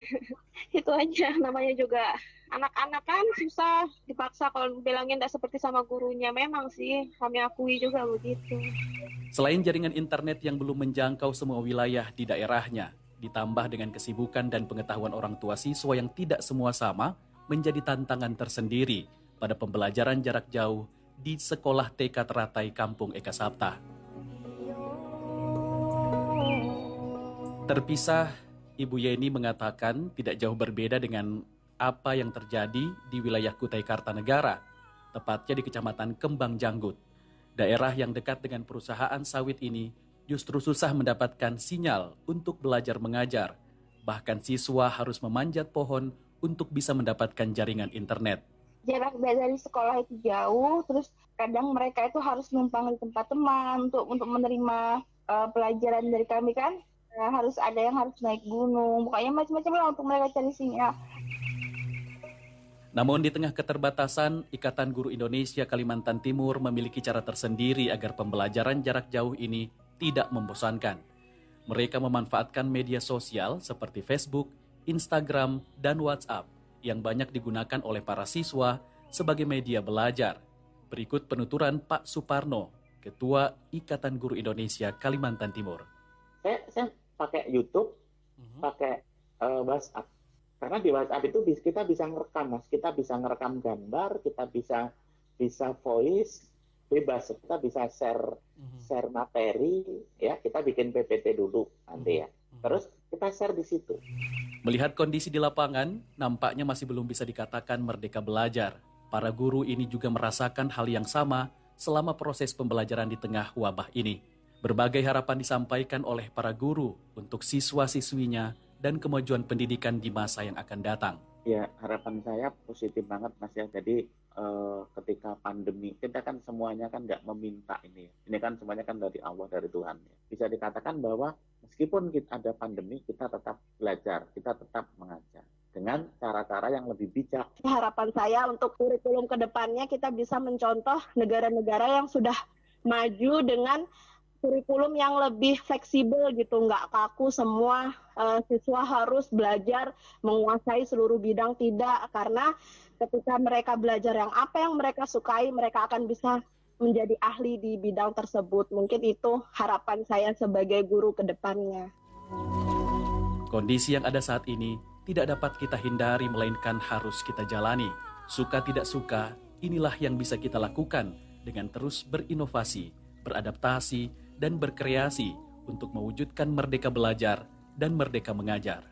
Itu aja, namanya juga anak-anak kan susah dipaksa kalau bilangin nggak seperti sama gurunya. Memang sih, kami akui juga begitu. Selain jaringan internet yang belum menjangkau semua wilayah di daerahnya, ditambah dengan kesibukan dan pengetahuan orang tua siswa yang tidak semua sama, menjadi tantangan tersendiri pada pembelajaran jarak jauh di Sekolah TK Teratai Kampung Eka Sapta. Terpisah, Ibu Yeni mengatakan tidak jauh berbeda dengan apa yang terjadi di wilayah Kutai Kartanegara, tepatnya di Kecamatan Kembang Janggut. Daerah yang dekat dengan perusahaan sawit ini justru susah mendapatkan sinyal untuk belajar mengajar. Bahkan siswa harus memanjat pohon untuk bisa mendapatkan jaringan internet. Jarak dari sekolah itu jauh, terus kadang mereka itu harus numpang di tempat teman untuk menerima pelajaran dari kami kan. Harus ada yang harus naik gunung, pokoknya macam-macam lah untuk mereka cari sinyal. Namun di tengah keterbatasan, Ikatan Guru Indonesia Kalimantan Timur memiliki cara tersendiri agar pembelajaran jarak jauh ini tidak membosankan. Mereka memanfaatkan media sosial seperti Facebook, Instagram, dan WhatsApp yang banyak digunakan oleh para siswa sebagai media belajar. Berikut penuturan Pak Suparno, Ketua Ikatan Guru Indonesia Kalimantan Timur. Saya pakai YouTube, pakai WhatsApp. Karena di WhatsApp itu kita bisa ngerekam, Mas. Kita bisa ngerekam gambar, kita bisa voice, bebas. Kita bisa share materi, ya. Kita bikin PPT dulu nanti ya. Terus kita share di situ. Melihat kondisi di lapangan, nampaknya masih belum bisa dikatakan merdeka belajar. Para guru ini juga merasakan hal yang sama selama proses pembelajaran di tengah wabah ini. Berbagai harapan disampaikan oleh para guru untuk siswa-siswinya dan kemajuan pendidikan di masa yang akan datang. Ya, harapan saya positif banget, Mas ya. Jadi ketika pandemi, kita kan semuanya kan nggak meminta ini. Ini kan semuanya kan dari Allah, dari Tuhan. Bisa dikatakan bahwa meskipun kita ada pandemi, kita tetap belajar, kita tetap mengajar dengan cara-cara yang lebih bijak. Harapan saya untuk kurikulum ke depannya kita bisa mencontoh negara-negara yang sudah maju dengan kurikulum yang lebih fleksibel gitu, nggak kaku semua siswa harus belajar menguasai seluruh bidang, tidak, karena ketika mereka belajar yang apa yang mereka sukai, mereka akan bisa menjadi ahli di bidang tersebut. Mungkin itu harapan saya sebagai guru ke depannya. Kondisi yang ada saat ini tidak dapat kita hindari melainkan harus kita jalani. Suka tidak suka, inilah yang bisa kita lakukan dengan terus berinovasi, beradaptasi, dan berkreasi untuk mewujudkan merdeka belajar dan merdeka mengajar.